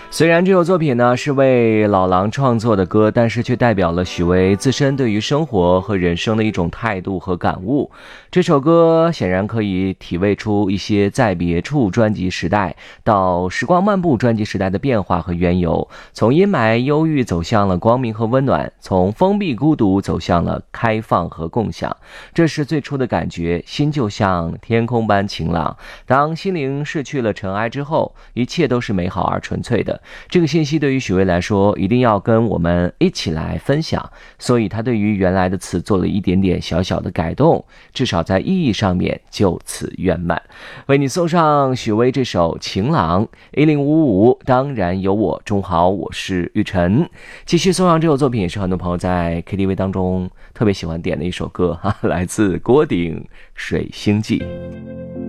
虽然这首作品呢是为老狼创作的歌，但是却代表了许巍自身对于生活和人生的一种态度和感悟。这首歌显然可以体味出一些在别处专辑时代到时光漫步专辑时代的变化和缘由，从阴霾忧郁走向了光明和温暖，从封闭孤独走向了开放和共享。这是最初的感觉，心就像天空般晴朗，当心灵逝去了尘埃之后，一切都是美好而纯粹的。这个信息对于许巍来说一定要跟我们一起来分享，所以他对于原来的词做了一点点小小的改动，至少在意义上面就此圆满。为你送上许巍这首晴朗1055，当然有我。中好，我是玉晨。继续送上这首作品，也是很多朋友在 KTV 当中特别喜欢点的一首歌，来自郭顶《水星记》。